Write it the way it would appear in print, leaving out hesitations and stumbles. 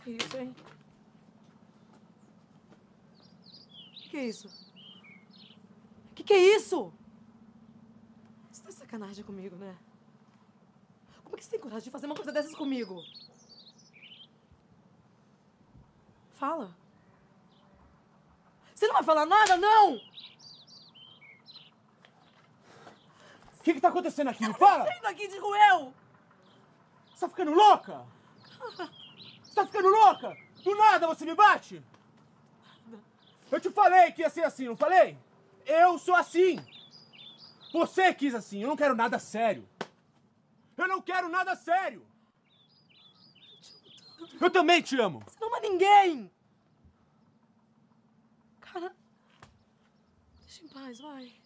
Que isso, hein? Que é isso? Que é isso? Você tá de sacanagem comigo, né? Como é que você tem coragem de fazer uma coisa dessas comigo? Fala. Você não vai falar nada, não? O que tá acontecendo aqui? Me fala! Saindo aqui, digo eu! Você tá ficando louca? Você tá ficando louca? Do nada você me bate? Eu te falei que ia ser assim, não falei? Eu sou assim. Você quis assim, eu não quero nada sério. Eu não quero nada sério. Eu também te amo. Você não ama ninguém! Cara, deixa em paz, vai.